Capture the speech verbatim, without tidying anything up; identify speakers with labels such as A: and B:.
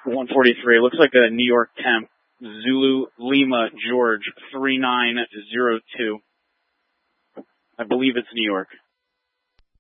A: one forty-three. Looks like a New York temp. Zulu Lima George three nine zero two. I believe it's New York.